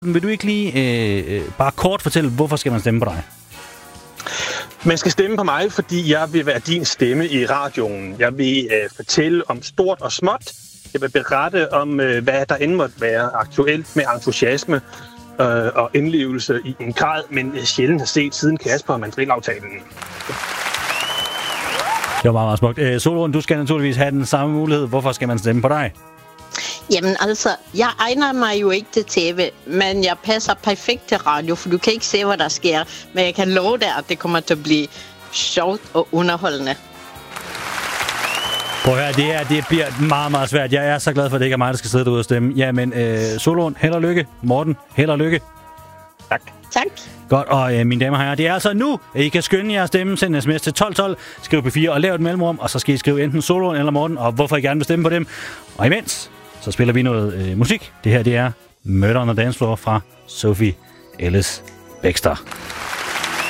Vil du ikke lige bare kort fortælle, hvorfor skal man stemme på dig? Man skal stemme på mig, fordi jeg vil være din stemme i radioen. Jeg vil fortælle om stort og småt. Jeg vil berette om, hvad der end måtte være aktuelt med entusiasme og indlevelse i en grad, men sjældent har set siden Kasper og Madrid-aftalen. Det var meget, meget smukt. Solrun, du skal naturligvis have den samme mulighed. Hvorfor skal man stemme på dig? Jamen altså, jeg egner mig jo ikke til tv, men jeg passer perfekt til radio, for du kan ikke se, hvad der sker. Men jeg kan love dig, at det kommer til at blive sjovt og underholdende. Prøv at høre, det bliver meget, meget svært. Jeg er så glad for, at det ikke er mig, der skal sidde derude og stemme. Jamen, Solrun, held og lykke. Morten, held og lykke. Tak. Tak. Godt, og mine damer og herrer, det er altså nu, at I kan skynde jer at stemme. Send en sms til 1212, skriv P4 og lav et mellemrum, og så skal I skrive enten Solrun eller Morten, og hvorfor I gerne vil stemme på dem. Og imens, så spiller vi noget musik. Det her, det er Murder on the Dance Floor fra Sophie Ellis-Bextor.